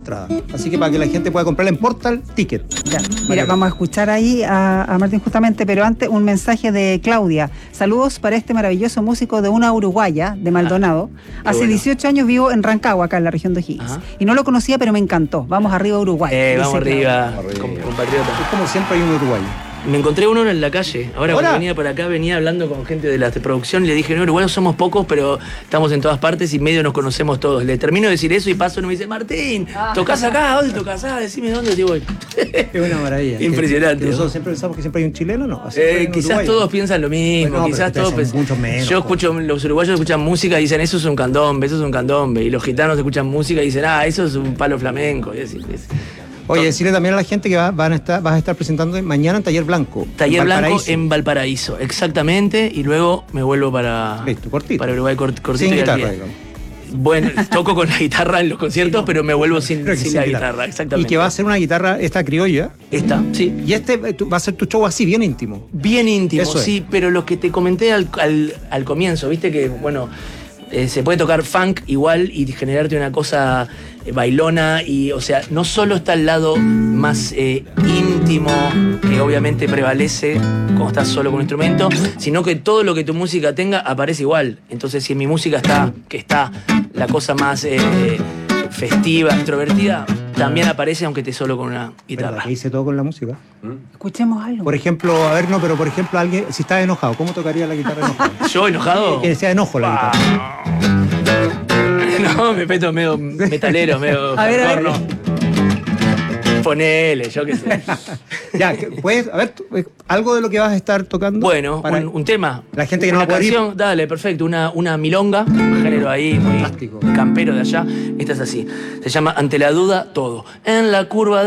entrada. Así que para que la gente pueda comprarla en Portal Ticket. Ya, mira, vamos a escuchar ahí a Martín justamente, pero antes un mensaje de Claudia. Saludos para este maravilloso músico de una uruguaya, de Maldonado. Hace 18 años vivo en Rancagua, acá en la región de O'Higgins. Y no lo conocía, pero me encantó. Vamos arriba, Uruguay. Vamos arriba, compatriota. Es como siempre hay un uruguayo. Me encontré uno en la calle. Ahora cuando venía por acá, venía hablando con gente de la producción y le dije, no, uruguayos somos pocos, pero estamos en todas partes y medio nos conocemos todos. Le termino de decir eso y paso y me dice, Martín, ¿tocás acá? ¿Dónde tocás? Decime dónde te voy. Es una maravilla. Impresionante. Nosotros siempre pensamos que siempre hay un chileno, ¿no? Quizás todos piensan lo mismo, bueno, quizás todos muchos menos. Yo escucho, los uruguayos escuchan música y dicen, eso es un candombe, eso es un candombe. Y los gitanos escuchan música y dicen, eso es un palo flamenco. Y así, Oye, decirle también a la gente que vas a estar presentando mañana en Taller Blanco. Taller Blanco en Valparaíso, exactamente. Y luego me vuelvo para Uruguay cortito. Sin guitarra, digamos. Bueno, toco con la guitarra en los conciertos, pero me vuelvo sin la guitarra, exactamente. Y que va a ser una guitarra, esta criolla. Esta, sí. Y va a ser tu show así, bien íntimo. Bien íntimo, eso sí, pero lo que te comenté al comienzo, viste que, bueno, se puede tocar funk igual y generarte una cosa bailona y, o sea, no solo está el lado más íntimo que obviamente prevalece cuando estás solo con un instrumento, sino que todo lo que tu música tenga aparece igual. Entonces, si en mi música está la cosa más festiva, extrovertida, también aparece aunque esté solo con una guitarra. ¿Qué hice todo con la música? Escuchemos algo. Por ejemplo, por ejemplo, alguien, si estás enojado, ¿cómo tocaría la guitarra enojado? ¿Yo enojado? Que sea enojo la guitarra. No, me peto medio metalero, medio. A ver. Ponele, yo qué sé. Ya, ¿puedes, algo de lo que vas a estar tocando? Bueno, un tema. La gente que no va a poder ir. Dale, perfecto. Una milonga, un género ahí muy fantástico, campero de allá. Esta es así. Se llama Ante la duda, todo. En la curva